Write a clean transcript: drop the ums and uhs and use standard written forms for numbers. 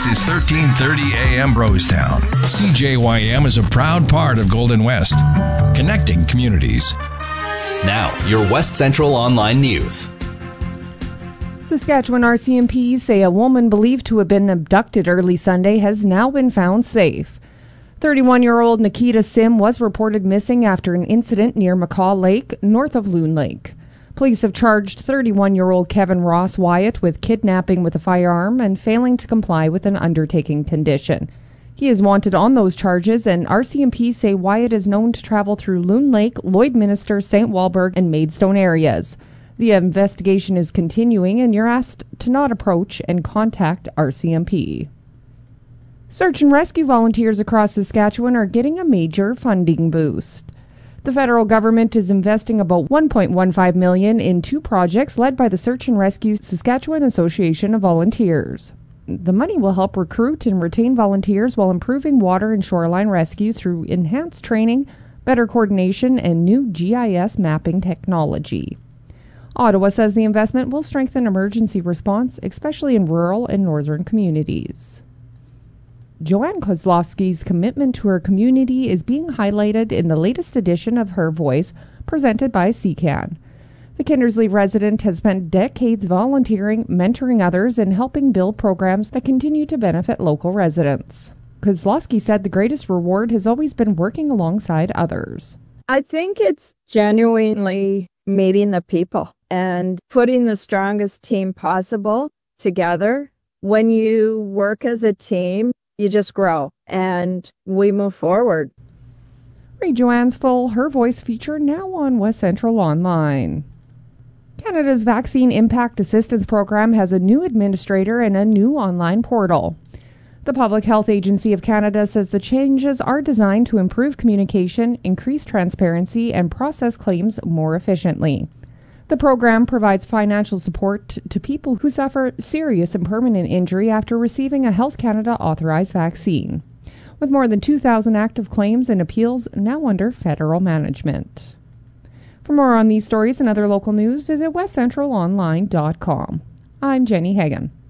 This is 1330 AM Brostown. CJYM is a proud part of Golden West, connecting communities. Now, your West Central Online News. Saskatchewan RCMP say a woman believed to have been abducted early Sunday has now been found safe. 31-year-old Nikita Sim was reported missing after an incident near McCaw Lake, north of Loon Lake. Police have charged 31-year-old Kevin Ross Wyatt with kidnapping with a firearm and failing to comply with an undertaking condition. He is wanted on those charges, and RCMP say Wyatt is known to travel through Loon Lake, Lloydminster, St. Walburg, and Maidstone areas. The investigation is continuing, and you're asked to not approach and contact RCMP. Search and rescue volunteers across Saskatchewan are getting a major funding boost. The federal government is investing about $1.15 million in two projects led by the Search and Rescue Saskatchewan Association of Volunteers. The money will help recruit and retain volunteers while improving water and shoreline rescue through enhanced training, better coordination, and new GIS mapping technology. Ottawa says the investment will strengthen emergency response, especially in rural and northern communities. Joanne Kozlowski's commitment to her community is being highlighted in the latest edition of Her Voice, presented by CCAN. The Kindersley resident has spent decades volunteering, mentoring others, and helping build programs that continue to benefit local residents. Kozlowski said the greatest reward has always been working alongside others. I think it's genuinely meeting the people and putting the strongest team possible together. When you work as a team, you just grow, and we move forward. Read Joanne's full Her Voice feature now on West Central Online. Canada's Vaccine Impact Assistance Program has a new administrator and a new online portal. The Public Health Agency of Canada says the changes are designed to improve communication, increase transparency, and process claims more efficiently. The program provides financial support to people who suffer serious and permanent injury after receiving a Health Canada authorized vaccine, with more than 2,000 active claims and appeals now under federal management. For more on these stories and other local news, visit westcentralonline.com. I'm Jenny Hagan.